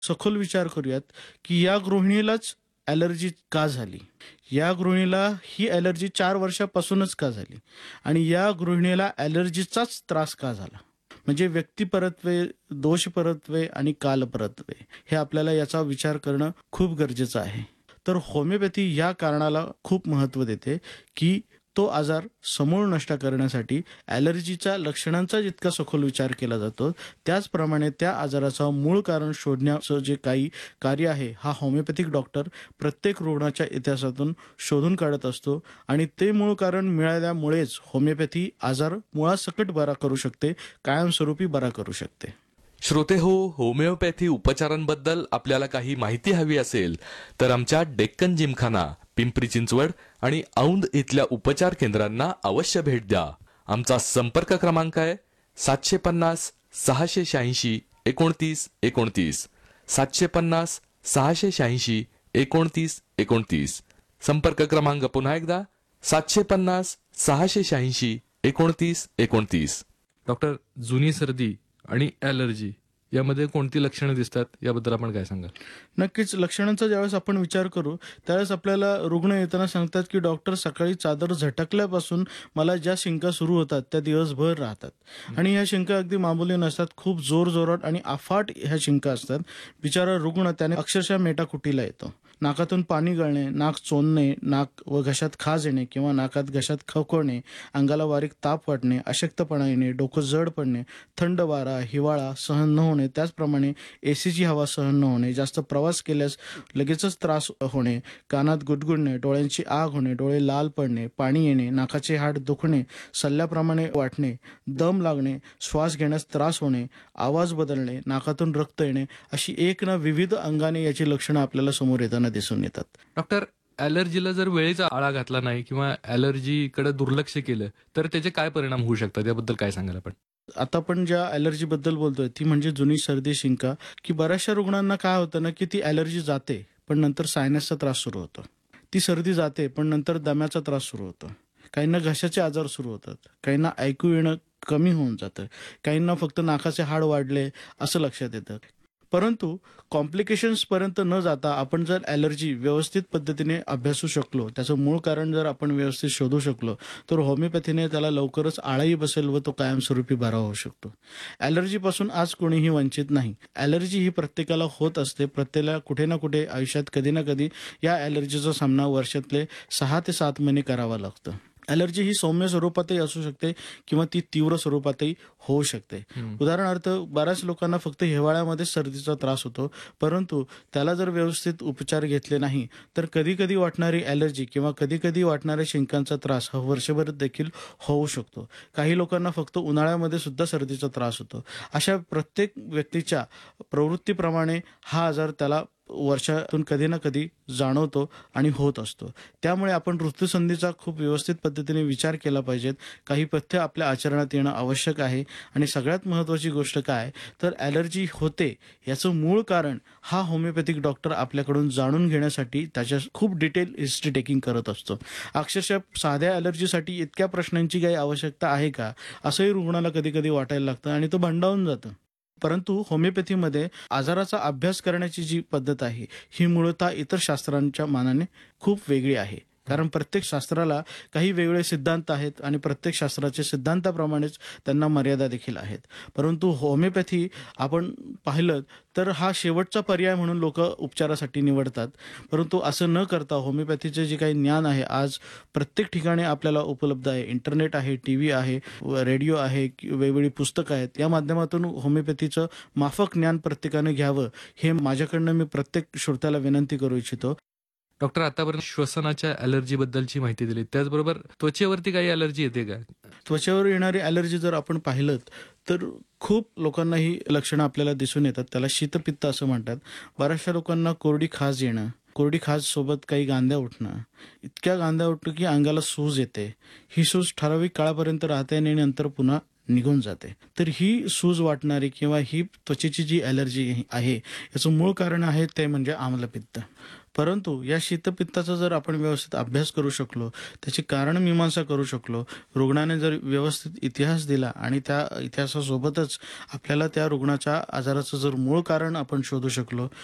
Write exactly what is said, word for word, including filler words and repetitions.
सखोल विचार करूयात, की या गृहिणीलाच ॲलर्जी का झाली? या गृहिणीला ही ॲलर्जी चार वर्षापासूनच का झाली? आणि या गृहिणीला ॲलर्जीचाच त्रास का झाला? म्हणजे व्यक्तिपरत्वे, दोषपरत्वे आणि कालपरत्वे हे आपल्याला याचा विचार करणं खूप गरजेचं आहे. तर होमिओपॅथी या कारणाला खूप महत्त्व देते, की तो आजार समूळ नष्ट करण्यासाठी ॲलर्जीच्या लक्षणांचा जितका सखोल विचार केला जातो, त्याचप्रमाणे त्या आजाराचं मूळ कारण शोधण्याचं जे काही कार्य आहे, हा होमिओपॅथिक डॉक्टर प्रत्येक रुग्णाच्या इतिहासातून शोधून काढत असतो आणि ते मूळ कारण मिळाल्यामुळेच होमिओपॅथी आजार मुळासकट बरा करू शकते, कायमस्वरूपी बरा करू शकते. श्रोते हो, होमिओपॅथी उपचारांबद्दल आपल्याला काही माहिती हवी असेल तर आमच्या डेक्कन जिमखाना, पिंपरी चिंचवड आणि औंध इथल्या उपचार केंद्रांना अवश्य भेट द्या. आमचा संपर्क क्रमांक आहे सातशे पन्नास सहाशे शहाऐंशी एकोणतीस एकोणतीस सातशे पन्नास सहाशे शहाऐंशी एकोणतीस एकोणतीस. संपर्क क्रमांक पुन्हा एकदा सातशे पन्नास सहाशे शहाऐंशी एकोणतीस एकोणतीस. डॉक्टर, जुनी सर्दी आणि ॲलर्जी यामध्ये कोणती लक्षणं दिसतात याबद्दल आपण काय सांगाल? नक्कीच लक्षणांचा ज्यावेळेस आपण विचार करू त्यावेळेस आपल्याला रुग्ण येताना सांगतात, की डॉक्टर सकाळी चादर झटकल्यापासून मला ज्या शिंका सुरू होतात त्या दिवसभर राहतात आणि ह्या शिंका अगदी मामूली नसतात, खूप जोरजोरात आणि अफाट ह्या शिंका असतात. बिचारा रुग्ण त्याने अक्षरशः मेटाकुटीला येतो. नाकातून पाणी गळणे, नाक चोंदणे, नाक व घशात खाज येणे किंवा नाकात घशात खवखवणे, अंगाला बारीक ताप वाटणे, अशक्तपणा येणे, डोकं जड पडणे, थंड वारा, हिवाळा सहन न होणे, त्याचप्रमाणे एसीची हवा सहन न होणे, जास्त प्रवास केल्यास लगेचच त्रास होणे, कानात गुदगुडणे, डोळ्यांची आग होणे, डोळे लाल पडणे, पाणी येणे, नाकाचे हाड दुखणे, सल्ल्याप्रमाणे वाटणे, दम लागणे, श्वास घेण्यास त्रास होणे, आवाज बदलणे, नाकातून रक्त येणे, अशी एक ना विविध अंगाने याची लक्षणं आपल्याला समोर येताना दिसून येतात. डॉक्टर, ॲलर्जीला जर वेळेचा आळा घातला नाही किंवा ॲलर्जीकडे दुर्लक्ष केलं तर त्याचे काय परिणाम होऊ शकतात याबद्दल काय सांगाल आपण? आता आपण ज्या ॲलर्जीबद्दल बोलतोय ती म्हणजे जुनी सर्दी, शिंका, की बऱ्याचशा रुग्णांना काय होतं ना, की ती ॲलर्जी जाते पण नंतर सायनसचा त्रास सुरू होतो. ती सर्दी जाते पण नंतर दम्याचा त्रास सुरू होतो. काहींना घशाचे आजार सुरू होतात, काहींना ऐकू येणं कमी होऊन जातं, काहींना फक्त नाकाचे हाड वाढले असं लक्षात येतं. परंतु कॉम्प्लिकेशन्सपर्यंत न जाता आपण जर ॲलर्जी व्यवस्थित पद्धतीने अभ्यासू शकलो, त्याचं मूळ कारण जर आपण व्यवस्थित शोधू शकलो, तर होमिओपॅथीने त्याला लवकरच आळाही बसेल व तो कायमस्वरूपी बरा होऊ शकतो. ॲलर्जीपासून आज कोणीही वंचित नाही. ॲलर्जी ही प्रत्येकाला होत असते. प्रत्येकाला कुठे ना कुठे आयुष्यात कधी ना कधी या ॲलर्जीचा सामना वर्षातले सहा ते सात महिने करावा लागतो. ॲलर्जी ही सौम्य स्वरूपातही असू शकते किंवा ती तीव्र स्वरूपातही होऊ शकते. उदाहरणार्थ बऱ्याच लोकांना फक्त हिवाळ्यामध्ये सर्दीचा त्रास होतो, परंतु त्याला जर व्यवस्थित उपचार घेतले नाही तर कधी कधी वाटणारी ॲलर्जी किंवा कधी कधी वाटणाऱ्या शिंकांचा त्रास हा वर्षभर देखील होऊ शकतो. काही लोकांना फक्त उन्हाळ्यामध्ये सुद्धा सर्दीचा त्रास होतो. अशा प्रत्येक व्यक्तीच्या प्रवृत्तीप्रमाणे हा आजार त्याला वर्षातून कधी ना कधी जाणवतो आणि होत असतो. त्यामुळे आपण ऋतुसंधीचा खूप व्यवस्थित पद्धतीने विचार केला पाहिजेत. काही पथ्य आपल्या आचरणात येणं आवश्यक आहे आणि सगळ्यात महत्त्वाची गोष्ट काय तर ॲलर्जी होते याचं मूळ कारण हा होमिओपॅथिक डॉक्टर आपल्याकडून जाणून घेण्यासाठी त्याच्या खूप डिटेल हिस्ट्री टेकिंग करत असतो. अक्षरशः साध्या ॲलर्जीसाठी इतक्या प्रश्नांची काही आवश्यकता आहे का असंही रुग्णाला कधी कधी वाटायला लागतं आणि तो भंडावून जातं. परंतु होमिओपॅथीमध्ये आजाराचा अभ्यास करण्याची जी पद्धत आहे ही मूळतः इतर शास्त्रांच्या मानाने खूप वेगळी आहे. कारण प्रत्येक शास्त्राला काही वेगळे सिद्धांत आहेत आणि प्रत्येक शास्त्राच्या सिद्धांताप्रमाणेच त्यांना मर्यादा देखील आहेत. परंतु होमिओपॅथी आपण पाहिलं तर हा शेवटचा पर्याय म्हणून लोक उपचारासाठी निवडतात. परंतु असं न करता होमिओपॅथीचे जे काही ज्ञान आहे आज प्रत्येक ठिकाणी आपल्याला उपलब्ध आहे. इंटरनेट आहे, टी व्ही आहे, रेडिओ आहे, वेगवेगळी पुस्तकं आहेत. या माध्यमातून होमिओपॅथीचं माफक ज्ञान प्रत्येकाने घ्यावं हे माझ्याकडनं मी प्रत्येक श्रोत्याला विनंती करू इच्छितो. डॉक्टर, आतापर्यंत श्वसनाच्या ॲलर्जी बद्दलची माहिती दिली, त्याचबरोबर त्वचेवरती काही ॲलर्जी येते का? त्वचेवर येणारी ॲलर्जी जर आपण पाहिलं तर खूप लोकांना ही लक्षणं आपल्याला दिसून येतात. त्याला शीतपित्त असं म्हणतात. बऱ्याचशा लोकांना कोरडी खाज येणं, कोरडी खाज सोबत काही गांद्या उठणं, इतक्या गांद्या उठणं की अंगाला सूज येते. ही सूज ठराविक काळापर्यंत राहते आणि नंतर पुन्हा निघून जाते. तर ही सूज वाटणारी किंवा ही त्वचेची जी ॲलर्जी आहे याचं मूळ कारण आहे ते म्हणजे आम्लपित्त. परंतु या शीतपित्ताचा जर आपण व्यवस्थित अभ्यास करू शकलो, त्याची कारणमीमांसा करू शकलो, रुग्णाने जर व्यवस्थित इतिहास दिला आणि त्या इतिहासासोबतच आपल्याला त्या रुग्णाच्या आजाराचं जर मूळ कारण आपण शोधू शकलो